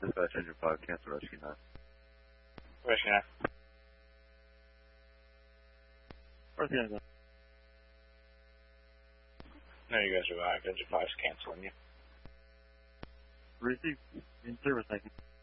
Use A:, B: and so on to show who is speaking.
A: Dispatch engine 5, cancel rescue 9.
B: Rescue 9.
A: Rescue 9.
B: No, you guys are back. Engine 5's canceling you.
A: Receive. In service, thank you.